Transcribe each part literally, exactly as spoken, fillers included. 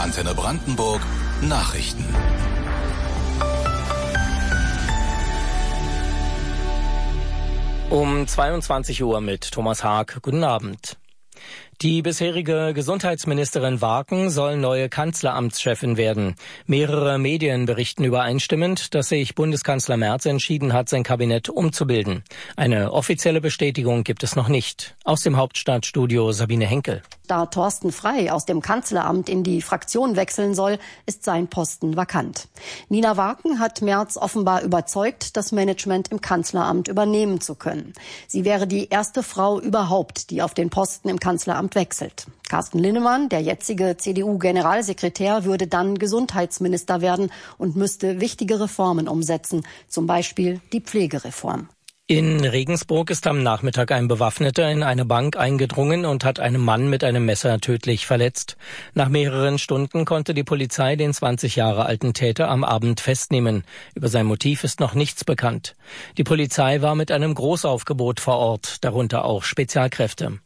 Antenne Brandenburg Nachrichten. Um zweiundzwanzig Uhr mit Thomas Haag. Guten Abend. Die bisherige Gesundheitsministerin Warken soll neue Kanzleramtschefin werden. Mehrere Medien berichten übereinstimmend, dass sich Bundeskanzler Merz entschieden hat, sein Kabinett umzubilden. Eine offizielle Bestätigung gibt es noch nicht. Aus dem Hauptstadtstudio Sabine Henkel. Da Thorsten Frey aus dem Kanzleramt in die Fraktion wechseln soll, ist sein Posten vakant. Nina Warken hat Merz offenbar überzeugt, das Management im Kanzleramt übernehmen zu können. Sie wäre die erste Frau überhaupt, die auf den Posten im Kanzleramt wechselt. Carsten Linnemann, der jetzige C D U-Generalsekretär, würde dann Gesundheitsminister werden und müsste wichtige Reformen umsetzen, zum Beispiel die Pflegereform. In Regensburg ist am Nachmittag ein Bewaffneter in eine Bank eingedrungen und hat einen Mann mit einem Messer tödlich verletzt. Nach mehreren Stunden konnte die Polizei den zwanzig Jahre alten Täter am Abend festnehmen. Über sein Motiv ist noch nichts bekannt. Die Polizei war mit einem Großaufgebot vor Ort, darunter auch Spezialkräfte.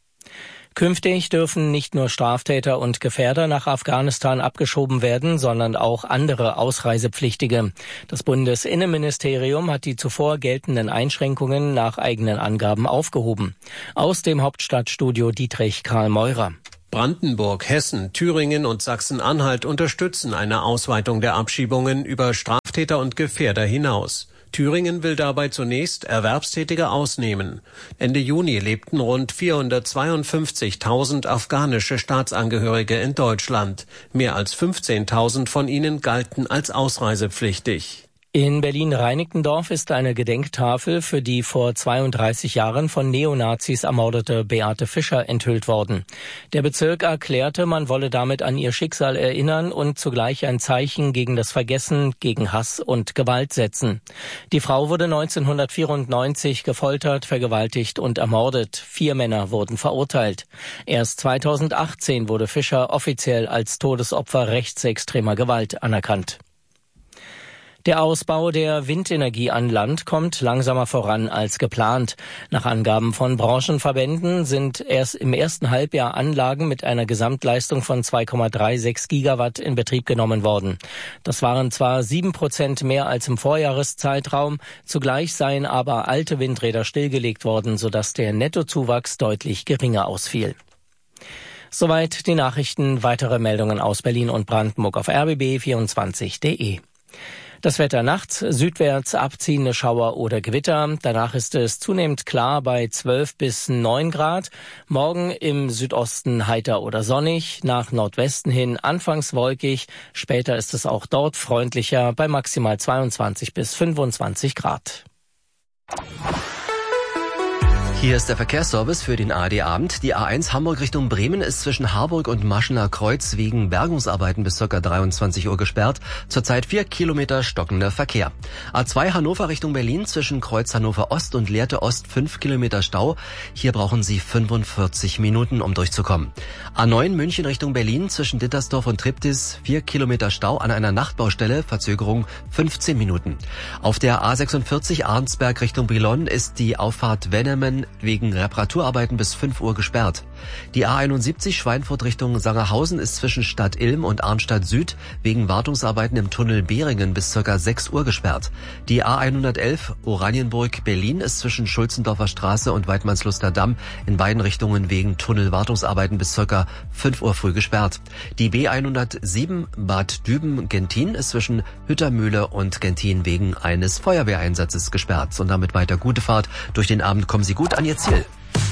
Künftig dürfen nicht nur Straftäter und Gefährder nach Afghanistan abgeschoben werden, sondern auch andere Ausreisepflichtige. Das Bundesinnenministerium hat die zuvor geltenden Einschränkungen nach eigenen Angaben aufgehoben. Aus dem Hauptstadtstudio Dietrich Karl Meurer. Brandenburg, Hessen, Thüringen und Sachsen-Anhalt unterstützen eine Ausweitung der Abschiebungen über Straftäter und Gefährder hinaus. Thüringen will dabei zunächst Erwerbstätige ausnehmen. Ende Juni lebten rund vierhundertzweiundfünfzigtausend afghanische Staatsangehörige in Deutschland. Mehr als fünfzehntausend von ihnen galten als ausreisepflichtig. In Berlin-Reinickendorf ist eine Gedenktafel für die vor zweiunddreißig Jahren von Neonazis ermordete Beate Fischer enthüllt worden. Der Bezirk erklärte, man wolle damit an ihr Schicksal erinnern und zugleich ein Zeichen gegen das Vergessen, gegen Hass und Gewalt setzen. Die Frau wurde neunzehnhundertvierundneunzig gefoltert, vergewaltigt und ermordet. Vier Männer wurden verurteilt. Erst zweitausendachtzehn wurde Fischer offiziell als Todesopfer rechtsextremer Gewalt anerkannt. Der Ausbau der Windenergie an Land kommt langsamer voran als geplant. Nach Angaben von Branchenverbänden sind erst im ersten Halbjahr Anlagen mit einer Gesamtleistung von zwei Komma sechsunddreißig Gigawatt in Betrieb genommen worden. Das waren zwar sieben Prozent mehr als im Vorjahreszeitraum, zugleich seien aber alte Windräder stillgelegt worden, sodass der Nettozuwachs deutlich geringer ausfiel. Soweit die Nachrichten. Weitere Meldungen aus Berlin und Brandenburg auf r b b vierundzwanzig punkt de. Das Wetter nachts, südwärts abziehende Schauer oder Gewitter. Danach ist es zunehmend klar bei zwölf bis neun Grad. Morgen im Südosten heiter oder sonnig, nach Nordwesten hin anfangs wolkig. Später ist es auch dort freundlicher bei maximal zweiundzwanzig bis fünfundzwanzig Grad. Hier ist der Verkehrsservice für den A R D-Abend. Die A eins Hamburg Richtung Bremen ist zwischen Harburg und Maschener Kreuz wegen Bergungsarbeiten bis ca. dreiundzwanzig Uhr gesperrt. Zurzeit vier Kilometer stockender Verkehr. A zwei Hannover Richtung Berlin zwischen Kreuz Hannover Ost und Lehrte Ost fünf Kilometer Stau. Hier brauchen Sie fünfundvierzig Minuten, um durchzukommen. A neun München Richtung Berlin zwischen Dittersdorf und Triptis vier Kilometer Stau an einer Nachtbaustelle, Verzögerung fünfzehn Minuten. Auf der A sechsundvierzig Arnsberg Richtung Brilon ist die Auffahrt Wennemen wegen Reparaturarbeiten bis fünf Uhr gesperrt. Die A einundsiebzig Schweinfurt Richtung Sangerhausen ist zwischen Stadt Ilm und Arnstadt Süd wegen Wartungsarbeiten im Tunnel Behringen bis ca. sechs Uhr gesperrt. Die A hundertelf Oranienburg Berlin ist zwischen Schulzendorfer Straße und Weidmannsluster Damm in beiden Richtungen wegen Tunnelwartungsarbeiten bis ca. fünf Uhr früh gesperrt. Die B hundertsieben Bad Düben-Gentin ist zwischen Hüttermühle und Gentin wegen eines Feuerwehreinsatzes gesperrt. Und damit weiter gute Fahrt. Durch den Abend kommen Sie gut an Ihr Ziel.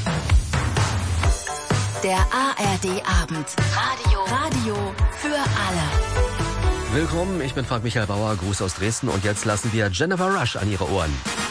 Der A R D-Abend. Radio. Radio für alle. Willkommen, ich bin Frank Michael Bauer, Gruß aus Dresden und jetzt lassen wir Jennifer Rush an Ihre Ohren.